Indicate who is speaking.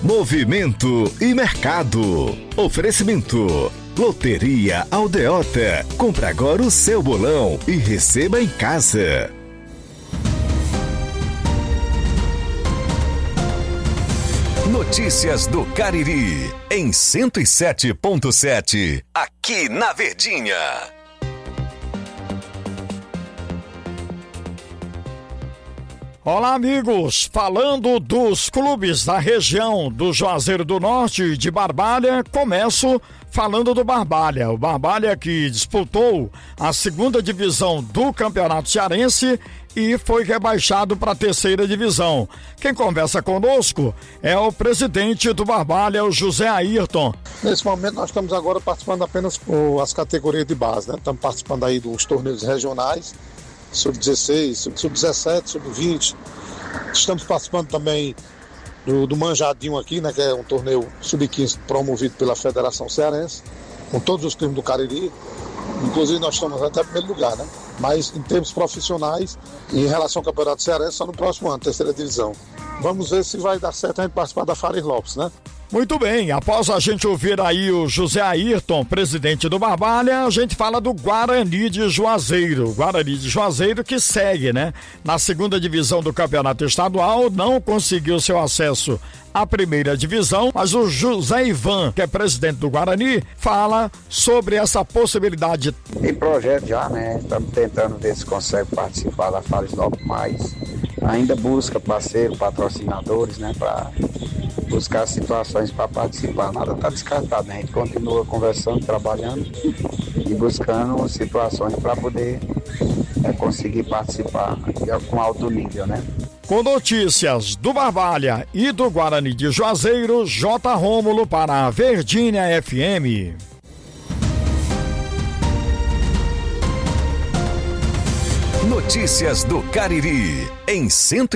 Speaker 1: Movimento e mercado. Oferecimento. Loteria Aldeota. Compre agora o seu bolão e receba em casa. Notícias do Cariri, em 107.7, aqui na Verdinha.
Speaker 2: Olá, amigos, falando dos clubes da região do Juazeiro do Norte e de Barbalha, começo falando do Barbalha. O Barbalha que disputou a segunda divisão do Campeonato Cearense e foi rebaixado para a terceira divisão. Quem conversa conosco é o presidente do Barbalha, o José Ayrton.
Speaker 3: Nesse momento nós estamos agora participando apenas com as categorias de base, né? Estamos participando aí dos torneios regionais, sub-16, sub-17, sub-20. Estamos participando também do Manjadinho aqui, né, que é um torneio sub-15 promovido pela Federação Cearense, com todos os times do Cariri. Inclusive nós estamos até em primeiro lugar, né? Mas em termos profissionais, em relação ao Campeonato Cearense, só no próximo ano, terceira divisão. Vamos ver se vai dar certo a gente participar da Fares Lopes, né?
Speaker 2: Muito bem, após a gente ouvir aí o José Ayrton, presidente do Barbalha, a gente fala do Guarani de Juazeiro. O Guarani de Juazeiro que segue, né? Na segunda divisão do Campeonato Estadual, não conseguiu seu acesso à primeira divisão, mas o José Ivan, que é presidente do Guarani, fala sobre essa possibilidade.
Speaker 4: Tem projeto já, né? Estamos tentando ver se consegue participar da Fares Lopes, mas ainda busca parceiros, patrocinadores, né? Para buscar situações para participar. Nada está descartado, né? A gente continua conversando, trabalhando e buscando situações para poder conseguir participar com alto nível, né?
Speaker 2: Com notícias do Barbalha e do Guarani de Juazeiro, J. Rômulo para a Verdinha FM.
Speaker 1: Notícias do Cariri, em 107.